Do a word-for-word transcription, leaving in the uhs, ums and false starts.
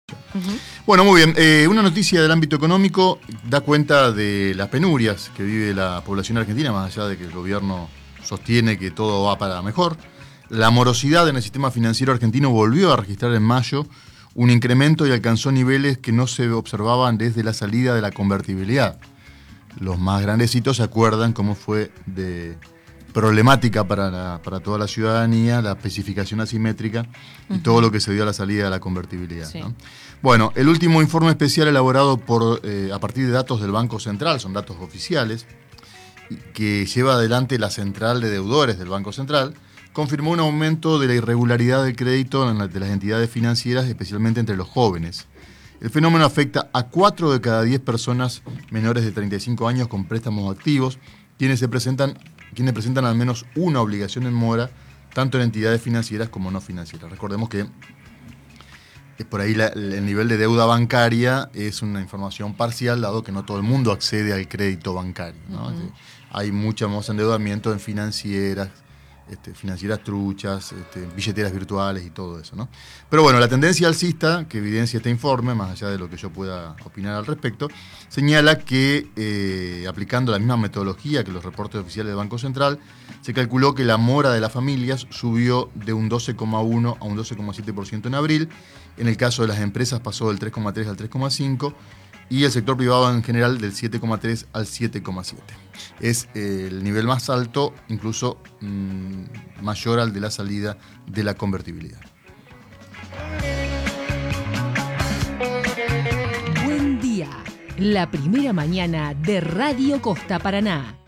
Uh-huh. Bueno, muy bien. Eh, una noticia del ámbito económico da cuenta de las penurias que vive la población argentina, más allá de que el gobierno sostiene que todo va para mejor. La morosidad en el sistema financiero argentino volvió a registrar en mayo un incremento y alcanzó niveles que no se observaban desde la salida de la convertibilidad. Los más grandecitos se acuerdan cómo fue de problemática para, la, para toda la ciudadanía la especificación asimétrica y uh-huh. todo lo que se dio a la salida de la convertibilidad. Sí. ¿no? Bueno, el último informe especial elaborado por, eh, a partir de datos del Banco Central, son datos oficiales, que lleva adelante la central de deudores del Banco Central, confirmó un aumento de la irregularidad del crédito en la, de las entidades financieras, especialmente entre los jóvenes. El fenómeno afecta a cuatro de cada diez personas menores de treinta y cinco años con préstamos activos, quienes se presentan quienes presentan al menos una obligación en mora, tanto en entidades financieras como no financieras. Recordemos que por ahí la, el nivel de deuda bancaria es una información parcial, dado que no todo el mundo accede al crédito bancario, ¿no? Uh-huh. Hay mucho más endeudamiento en financieras, este, financieras truchas, este, billeteras virtuales y todo eso, ¿no? Pero bueno, la tendencia alcista que evidencia este informe, más allá de lo que yo pueda opinar al respecto, señala que eh, aplicando la misma metodología que los reportes oficiales del Banco Central, se calculó que la mora de las familias subió de un doce coma uno a un doce coma siete por ciento en abril. En el caso de las empresas pasó del tres coma tres al tres coma cinco y el sector privado en general del siete coma tres al siete coma siete. Es eh, el nivel más alto, incluso mmm, mayor al de la salida de la convertibilidad. Buen día, la primera mañana de Radio Costa Paraná.